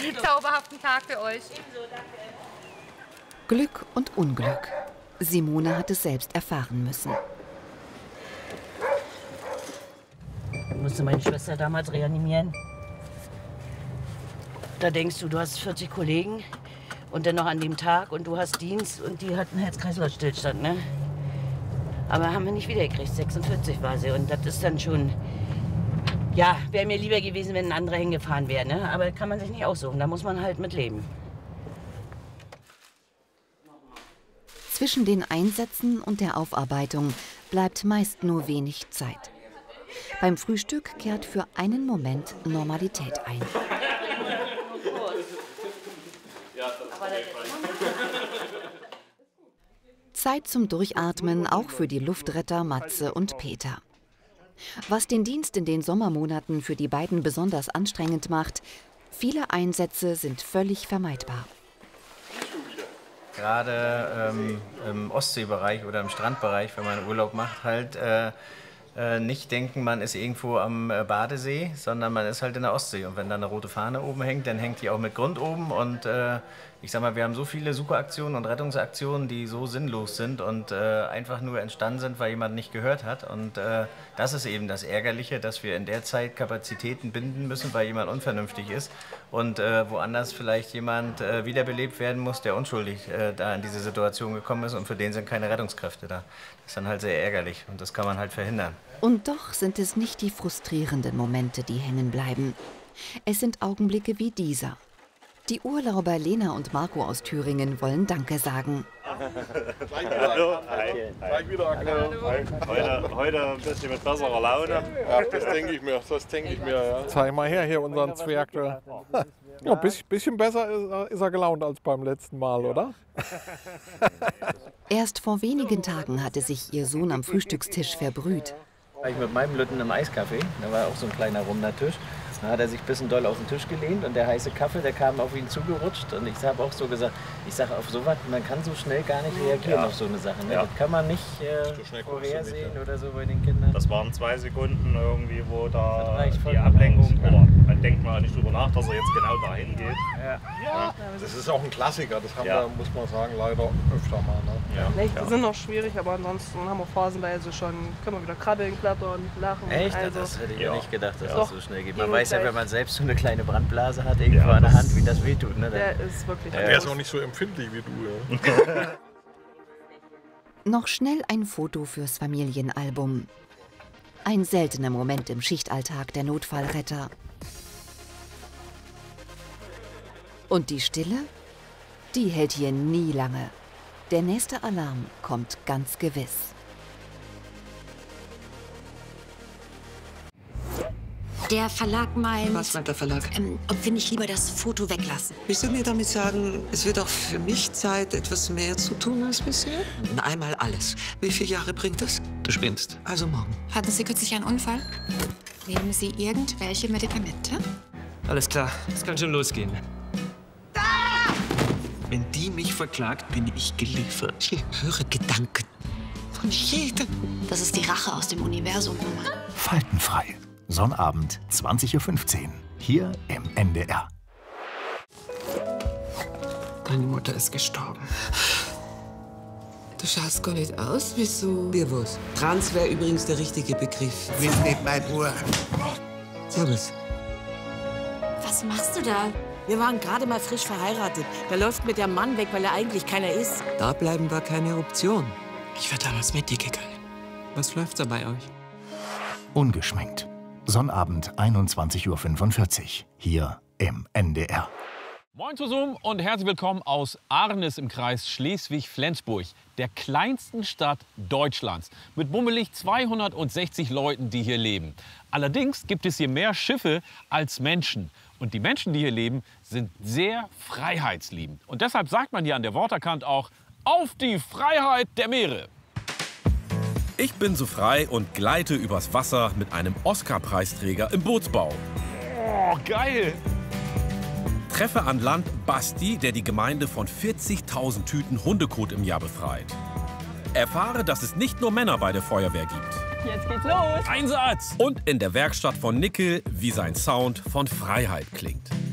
zauberhaften Tag für euch. Glück und Unglück. Simone hat es selbst erfahren müssen. Ich musste meine Schwester damals reanimieren. Da denkst du, du hast 40 Kollegen und dann noch an dem Tag und du hast Dienst und die hatten Herz-Kreislauf-Stillstand, ne? Aber haben wir nicht wiedergekriegt, 46 war sie und das ist dann schon, ja, wäre mir lieber gewesen, wenn ein anderer hingefahren wäre, ne? Aber kann man sich nicht aussuchen, da muss man halt mit leben. Zwischen den Einsätzen und der Aufarbeitung bleibt meist nur wenig Zeit. Beim Frühstück kehrt für einen Moment Normalität ein. Zeit zum Durchatmen, auch für die Luftretter Matze und Peter. Was den Dienst in den Sommermonaten für die beiden besonders anstrengend macht, viele Einsätze sind völlig vermeidbar. Gerade im Ostseebereich oder im Strandbereich, wenn man Urlaub macht, halt nicht denken, man ist irgendwo am Badesee, sondern man ist halt in der Ostsee. Und wenn da eine rote Fahne oben hängt, dann hängt die auch mit Grund oben. Und ich sag mal, wir haben so viele Suchaktionen und Rettungsaktionen, die so sinnlos sind und einfach nur entstanden sind, weil jemand nicht gehört hat. Und das ist eben das Ärgerliche, dass wir in der Zeit Kapazitäten binden müssen, weil jemand unvernünftig ist. Und woanders vielleicht jemand wiederbelebt werden muss, der unschuldig da in diese Situation gekommen ist. Und für den sind keine Rettungskräfte da. Das ist dann halt sehr ärgerlich und das kann man halt verhindern. Und doch sind es nicht die frustrierenden Momente, die hängen bleiben. Es sind Augenblicke wie dieser. Die Urlauber Lena und Marco aus Thüringen wollen Danke sagen. Hallo. Gleich wieder. Hallo. Heute ein bisschen mit besserer Laune. Ja, das denke ich mir, ja. Zeig mal her, hier unseren Zwerg. Ja, bisschen besser ist er gelaunt als beim letzten Mal, oder? Erst vor wenigen Tagen hatte sich ihr Sohn am Frühstückstisch verbrüht. Ich mit meinem Lütten im Eiscafé, da war auch so ein kleiner runder Tisch. Da hat er sich ein bisschen doll auf den Tisch gelehnt und der heiße Kaffee, der kam auf ihn zugerutscht. Und ich habe auch so gesagt, ich sage auf sowas, man kann so schnell gar nicht reagieren auf so eine Sache. Ne? Ja. Das kann man nicht vorhersehen oder so bei den Kindern. Das waren 2 Sekunden irgendwie, wo da die Ablenkung, oder man denkt mal nicht drüber nach, dass er jetzt genau dahin geht. Ja. Das ist auch ein Klassiker, das haben wir, muss man sagen, leider öfter mal. Ne? Ja. Nächte sind noch schwierig, aber ansonsten haben wir phasenweise schon, können wir wieder krabbeln, klettern, lachen. Echt? Also, das hätte ich ja nicht gedacht, dass das so schnell geht. Man weiß ja, wenn man selbst so eine kleine Brandblase hat, irgendwo an der Hand, wie das wehtut. Ne? Der ist wirklich. Der ist auch nicht so empfindlich wie du. Ja. Noch schnell ein Foto fürs Familienalbum. Ein seltener Moment im Schichtalltag der Notfallretter. Und die Stille? Die hält hier nie lange. Der nächste Alarm kommt ganz gewiss. Der Verlag meint... Was meint der Verlag? Ob wir nicht lieber das Foto weglassen. Willst du mir damit sagen, es wird auch für mich Zeit, etwas mehr zu tun als bisher? Einmal alles. Wie viele Jahre bringt das? Du spinnst. Also morgen. Hatten Sie kürzlich einen Unfall? Nehmen Sie irgendwelche Medikamente? Alles klar, es kann schon losgehen. Wenn die mich verklagt, bin ich geliefert. Ich höre Gedanken von jedem. Das ist die Rache aus dem Universum, Mama. Faltenfrei. Sonnabend, 20:15 Uhr. Hier im NDR. Deine Mutter ist gestorben. Du schaust gar nicht aus, wieso? Wie was? Trans wäre übrigens der richtige Begriff. Willst nicht mein Uhr? Servus. Was machst du da? Wir waren gerade mal frisch verheiratet. Der läuft mit dem Mann weg, weil er eigentlich keiner ist. Da bleiben war keine Option. Ich wäre damals mit dir gegangen. Was läuft da bei euch? Ungeschminkt. Sonnabend, 21:45 Uhr. Hier im NDR. Moin zusammen und herzlich willkommen aus Arnis im Kreis Schleswig-Flensburg, der kleinsten Stadt Deutschlands, mit bummelig 260 Leuten, die hier leben. Allerdings gibt es hier mehr Schiffe als Menschen. Und die Menschen, die hier leben, sind sehr freiheitsliebend. Und deshalb sagt man hier an der Worterkant auch, auf die Freiheit der Meere! Ich bin so frei und gleite übers Wasser mit einem Oscar-Preisträger im Bootsbau. Oh, geil! Treffe an Land Basti, der die Gemeinde von 40.000 Tüten Hundekot im Jahr befreit. Erfahre, dass es nicht nur Männer bei der Feuerwehr gibt. Jetzt geht's los! Einsatz! Und in der Werkstatt von Nickel, wie sein Sound von Freiheit klingt.